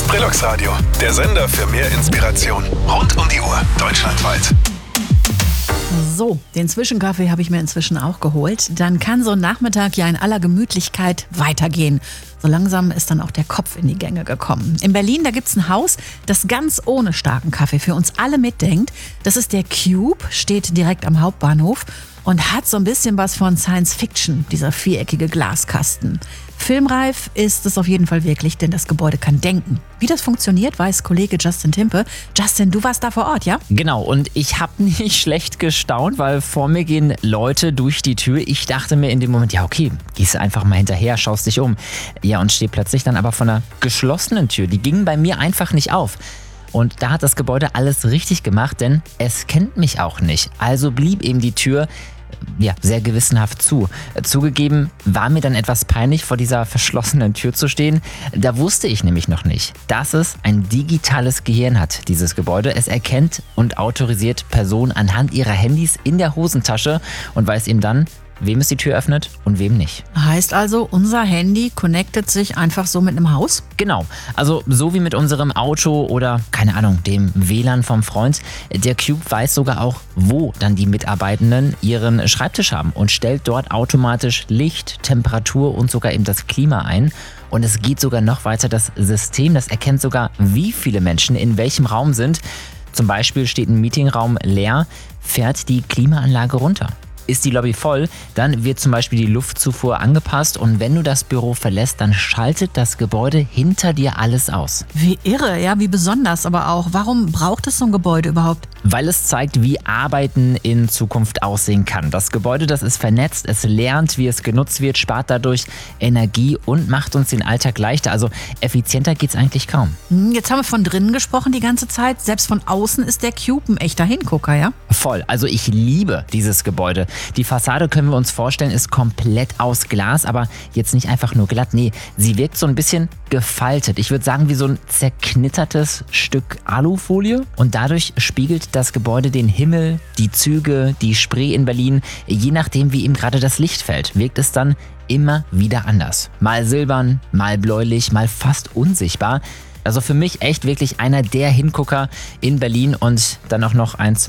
Sprillox Radio, der Sender für mehr Inspiration. Rund um die Uhr, deutschlandweit. So, den Zwischenkaffee habe ich mir inzwischen auch geholt. Dann kann so ein Nachmittag ja in aller Gemütlichkeit weitergehen. So langsam ist dann auch der Kopf in die Gänge gekommen. In Berlin, da gibt's ein Haus, das ganz ohne starken Kaffee für uns alle mitdenkt. Das ist der Cube, steht direkt am Hauptbahnhof und hat so ein bisschen was von Science Fiction, dieser viereckige Glaskasten. Filmreif ist es auf jeden Fall wirklich, denn das Gebäude kann denken. Wie das funktioniert, weiß Kollege Justin Timpe. Justin, du warst da vor Ort, ja? Genau, und ich habe nicht schlecht gestaunt, weil vor mir gehen Leute durch die Tür. Ich dachte mir in dem Moment, ja okay, gehst du einfach mal hinterher, schaust dich um. Ja, und stehe plötzlich dann aber vor einer geschlossenen Tür. Die ging bei mir einfach nicht auf. Und da hat das Gebäude alles richtig gemacht, denn es kennt mich auch nicht. Also blieb eben die Tür sehr gewissenhaft zu. Zugegeben war mir dann etwas peinlich, vor dieser verschlossenen Tür zu stehen. Da wusste ich nämlich noch nicht, dass es ein digitales Gehirn hat, dieses Gebäude. Es erkennt und autorisiert Personen anhand ihrer Handys in der Hosentasche und weiß eben dann, wem es die Tür öffnet und wem nicht. Heißt also, unser Handy connectet sich einfach so mit einem Haus? Genau, also so wie mit unserem Auto oder, keine Ahnung, dem WLAN vom Freund. Der Cube weiß sogar auch, wo dann die Mitarbeitenden ihren Schreibtisch haben und stellt dort automatisch Licht, Temperatur und sogar eben das Klima ein. Und es geht sogar noch weiter, das System, das erkennt sogar, wie viele Menschen in welchem Raum sind. Zum Beispiel steht ein Meetingraum leer, fährt die Klimaanlage runter. Ist die Lobby voll, dann wird zum Beispiel die Luftzufuhr angepasst und wenn du das Büro verlässt, dann schaltet das Gebäude hinter dir alles aus. Wie irre, ja, wie besonders aber auch. Warum braucht es so ein Gebäude überhaupt? Weil es zeigt, wie Arbeiten in Zukunft aussehen kann. Das Gebäude, das ist vernetzt, es lernt, wie es genutzt wird, spart dadurch Energie und macht uns den Alltag leichter. Also effizienter geht's eigentlich kaum. Jetzt haben wir von drinnen gesprochen die ganze Zeit. Selbst von außen ist der Cube ein echter Hingucker, ja? Voll. Also ich liebe dieses Gebäude. Die Fassade, können wir uns vorstellen, ist komplett aus Glas, aber jetzt nicht einfach nur glatt. Nee, sie wirkt so ein bisschen gefaltet. Ich würde sagen, wie so ein zerknittertes Stück Alufolie. Und dadurch spiegelt das Gebäude den Himmel, die Züge, die Spree in Berlin. Je nachdem, wie ihm gerade das Licht fällt, wirkt es dann immer wieder anders. Mal silbern, mal bläulich, mal fast unsichtbar. Also für mich echt wirklich einer der Hingucker in Berlin und dann auch noch eins